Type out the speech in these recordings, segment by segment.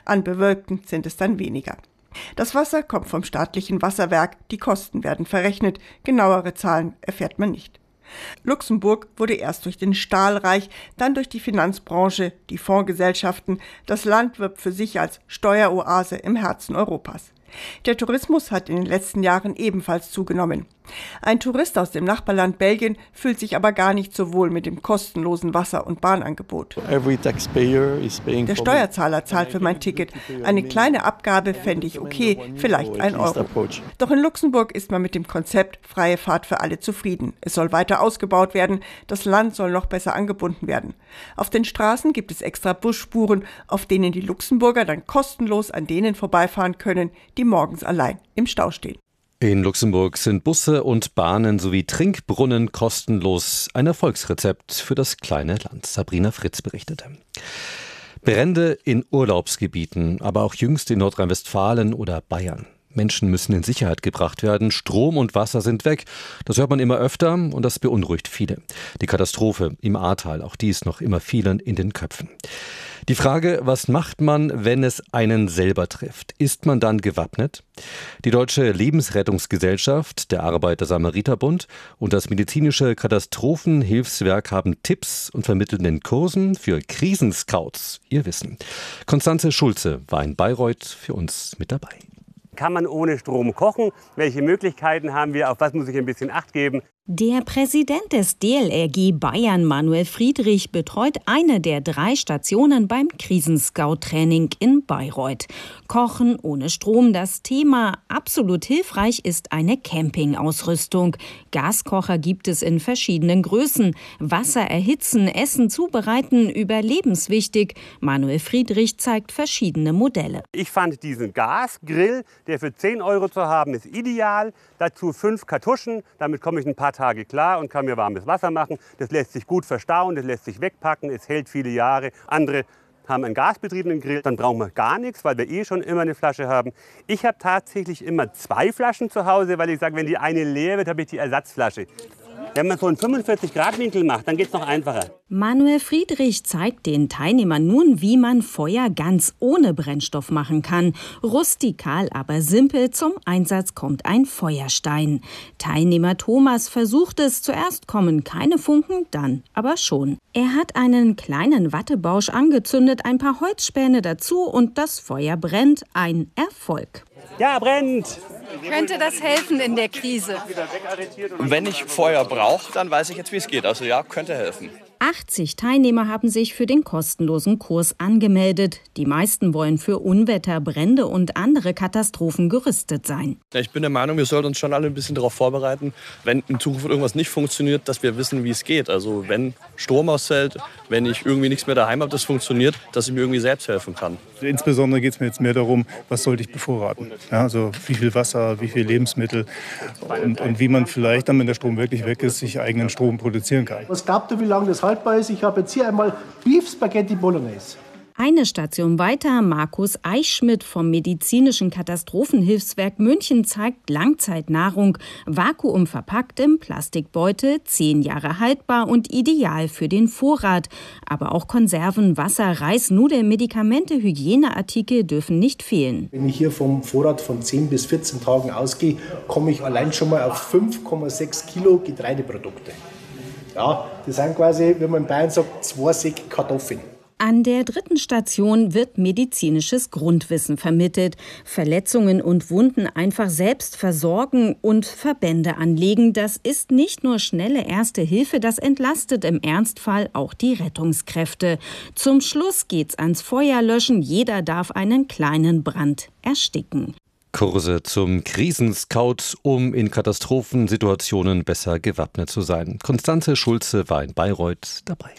An bewölkten sind es dann weniger. Das Wasser kommt vom staatlichen Wasserwerk, die Kosten werden verrechnet, genauere Zahlen erfährt man nicht. Luxemburg wurde erst durch den Stahl reich, dann durch die Finanzbranche, die Fondsgesellschaften. Das Land wirbt für sich als Steueroase im Herzen Europas. Der Tourismus hat in den letzten Jahren ebenfalls zugenommen. Ein Tourist aus dem Nachbarland Belgien fühlt sich aber gar nicht so wohl mit dem kostenlosen Wasser- und Bahnangebot. Der Steuerzahler zahlt für mein Ticket. Eine kleine Abgabe fände ich okay, vielleicht 1 Euro. Doch in Luxemburg ist man mit dem Konzept freie Fahrt für alle zufrieden. Es soll weiter ausgebaut werden, das Land soll noch besser angebunden werden. Auf den Straßen gibt es extra Busspuren, auf denen die Luxemburger dann kostenlos an denen vorbeifahren können, die morgens allein im Stau stehen. In Luxemburg sind Busse und Bahnen sowie Trinkbrunnen kostenlos. Ein Erfolgsrezept für das kleine Land. Sabrina Fritz berichtete. Brände in Urlaubsgebieten, aber auch jüngst in Nordrhein-Westfalen oder Bayern. Menschen müssen in Sicherheit gebracht werden. Strom und Wasser sind weg. Das hört man immer öfter und das beunruhigt viele. Die Katastrophe im Ahrtal, auch die ist noch immer vielen in den Köpfen. Die Frage, was macht man, wenn es einen selber trifft? Ist man dann gewappnet? Die Deutsche Lebensrettungsgesellschaft, der Arbeiter-Samariter-Bund und das medizinische Katastrophenhilfswerk haben Tipps und vermitteln in Kursen für Krisenscouts ihr Wissen. Konstanze Schulze war in Bayreuth für uns mit dabei. Kann man ohne Strom kochen? Welche Möglichkeiten haben wir? Auf was muss ich ein bisschen Acht geben? Der Präsident des DLRG Bayern, Manuel Friedrich, betreut eine der 3 Stationen beim Krisenscout-Training in Bayreuth. Kochen ohne Strom, das Thema. Absolut hilfreich ist eine Campingausrüstung. Gaskocher gibt es in verschiedenen Größen. Wasser erhitzen, Essen zubereiten, überlebenswichtig. Manuel Friedrich zeigt verschiedene Modelle. Ich fand diesen Gasgrill, der für 10 Euro zu haben ist, ideal. Dazu 5 Kartuschen, damit komme ich ein paar Tage klar und kann mir warmes Wasser machen. Das lässt sich gut verstauen, das lässt sich wegpacken, es hält viele Jahre. Andere haben einen gasbetriebenen Grill, dann brauchen wir gar nichts, weil wir schon immer eine Flasche haben. Ich habe tatsächlich immer 2 Flaschen zu Hause, weil ich sage, wenn die eine leer wird, habe ich die Ersatzflasche. Wenn man so einen 45-Grad-Winkel macht, dann geht es noch einfacher. Manuel Friedrich zeigt den Teilnehmern nun, wie man Feuer ganz ohne Brennstoff machen kann. Rustikal, aber simpel. Zum Einsatz kommt ein Feuerstein. Teilnehmer Thomas versucht es. Zuerst kommen keine Funken, dann aber schon. Er hat einen kleinen Wattebausch angezündet, ein paar Holzspäne dazu und das Feuer brennt. Ein Erfolg. Ja, brennt! Könnte das helfen in der Krise? Wenn ich Feuer brauche, dann weiß ich jetzt, wie es geht. Also ja, könnte helfen. 80 Teilnehmer haben sich für den kostenlosen Kurs angemeldet. Die meisten wollen für Unwetter, Brände und andere Katastrophen gerüstet sein. Ich bin der Meinung, wir sollten uns schon alle ein bisschen darauf vorbereiten, wenn in Zukunft irgendwas nicht funktioniert, dass wir wissen, wie es geht. Also wenn Strom ausfällt, wenn ich irgendwie nichts mehr daheim habe, das funktioniert, dass ich mir irgendwie selbst helfen kann. Insbesondere geht es mir jetzt mehr darum, was sollte ich bevorraten. Ja, also wie viel Wasser, wie viel Lebensmittel und wie man vielleicht dann, wenn der Strom wirklich weg ist, sich eigenen Strom produzieren kann. Was glaubt ihr, wie lange das haltbar ist? Ich habe jetzt hier einmal Beef Spaghetti Bolognese. Eine Station weiter, Markus Eichschmidt vom medizinischen Katastrophenhilfswerk München zeigt Langzeitnahrung, vakuumverpackt im Plastikbeutel, 10 Jahre haltbar und ideal für den Vorrat. Aber auch Konserven, Wasser, Reis, Nudeln, Medikamente, Hygieneartikel dürfen nicht fehlen. Wenn ich hier vom Vorrat von 10 bis 14 Tagen ausgehe, komme ich allein schon mal auf 5,6 Kilo Getreideprodukte. Ja, das sind quasi, wie man in Bayern sagt, 2 Säcke Kartoffeln. An der 3. Station wird medizinisches Grundwissen vermittelt. Verletzungen und Wunden einfach selbst versorgen und Verbände anlegen. Das ist nicht nur schnelle Erste Hilfe, das entlastet im Ernstfall auch die Rettungskräfte. Zum Schluss geht's ans Feuerlöschen. Jeder darf einen kleinen Brand ersticken. Kurse zum Krisenscout, um in Katastrophensituationen besser gewappnet zu sein. Konstanze Schulze war in Bayreuth dabei.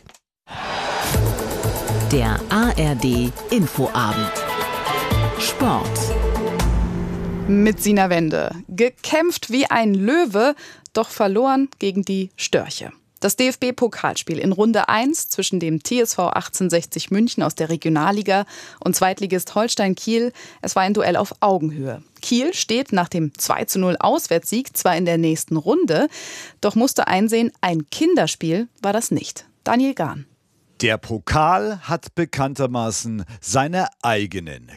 Der ARD Infoabend. Sport. Mit Sina Wende. Gekämpft wie ein Löwe, doch verloren gegen die Störche. Das DFB-Pokalspiel in Runde 1 zwischen dem TSV 1860 München aus der Regionalliga und Zweitligist Holstein Kiel, es war ein Duell auf Augenhöhe. Kiel steht nach dem 2:0 Auswärtssieg zwar in der nächsten Runde, doch musste einsehen, ein Kinderspiel war das nicht. Daniel Gahn. Der Pokal hat bekanntermaßen seine eigenen